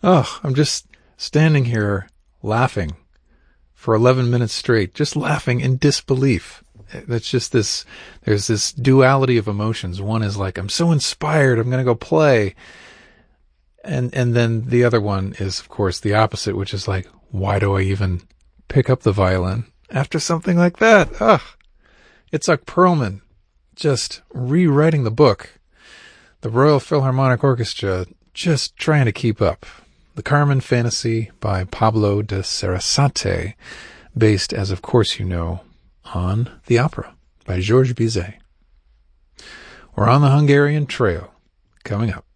Oh, I'm just standing here laughing for 11 minutes straight, just laughing in disbelief. That's just there's this duality of emotions. One is like, I'm so inspired, I'm going to go play. And then the other one is, of course, the opposite, which is like, why do I even pick up the violin after something like that? Ugh. Itzhak Perlman just rewriting the book. The Royal Philharmonic Orchestra just trying to keep up. The Carmen Fantasy by Pablo de Sarasate, based, as of course you know, on the opera by Georges Bizet. We're on the Hungarian Trail, coming up.